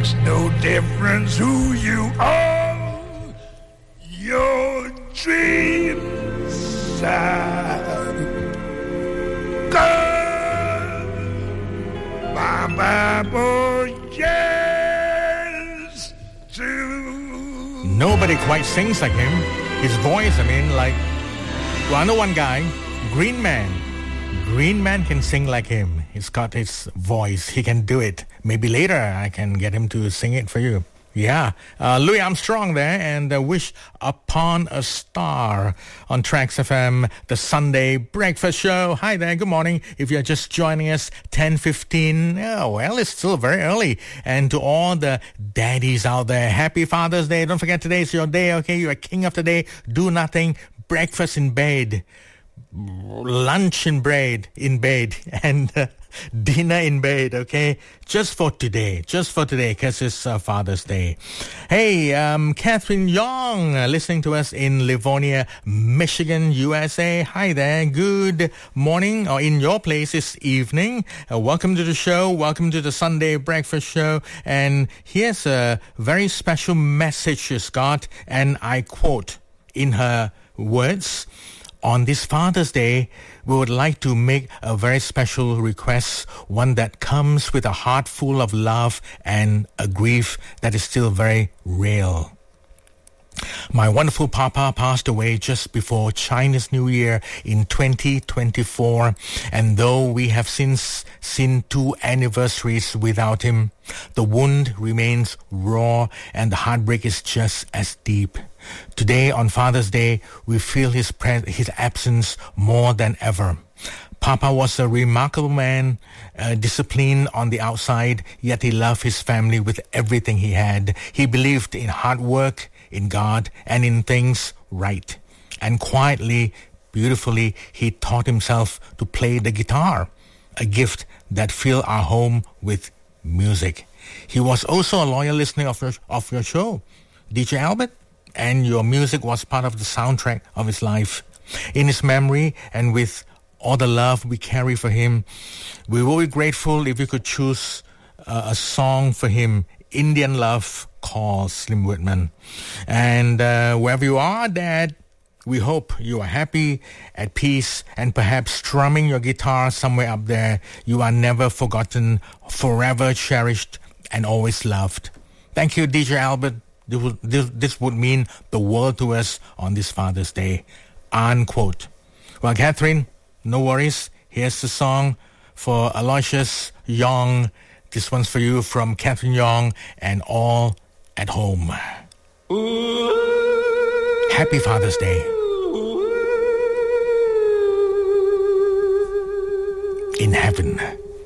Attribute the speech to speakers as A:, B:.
A: makes no difference who you are. Your dreams are gone. My Bible, yes, too.
B: Nobody quite sings like him. His voice, like... Well, I know one guy, Green Man. Green Man can sing like him. He's got his voice. He can do it. Maybe later I can get him to sing it for you. Yeah. Louis Armstrong there, and Wish Upon a Star on Trax FM, the Sunday Breakfast Show. Hi there, good morning. If you're just joining us, 10:15. Oh, well, it's still very early. And to all the daddies out there, happy Father's Day. Don't forget today's your day, okay? You're a king of the day. Do nothing. Breakfast in bed. Lunch in bed, and dinner in bed, okay? Just for today, because it's Father's Day. Hey, Catherine Young, listening to us in Livonia, Michigan, USA. Hi there, good morning, or in your place, it's evening. Welcome to the show, welcome to the Sunday Breakfast Show, and here's a very special message she's got, and I quote in her words. On this Father's Day, we would like to make a very special request, one that comes with a heart full of love and a grief that is still very real. My wonderful Papa passed away just before Chinese New Year in 2024, and though we have since seen 2 anniversaries without him, the wound remains raw and the heartbreak is just as deep. Today, on Father's Day, we feel his absence more than ever. Papa was a remarkable man, disciplined on the outside, yet he loved his family with everything he had. He believed in hard work, in God, and in things right. And quietly, beautifully, he taught himself to play the guitar, a gift that filled our home with music. He was also a loyal listener of your show, DJ Albert, and your music was part of the soundtrack of his life. In his memory, and with all the love we carry for him, we will be grateful if you could choose a song for him, Indian Love, called Slim Whitman. And wherever you are, Dad, we hope you are happy, at peace, and perhaps strumming your guitar somewhere up there. You are never forgotten, forever cherished, and always loved. Thank you, DJ Albert. This would mean the world to us on this Father's Day. Unquote. Well, Catherine, no worries. Here's the song for Aloysius Young. This one's for you from Catherine Young and all at home. Happy Father's Day. In heaven.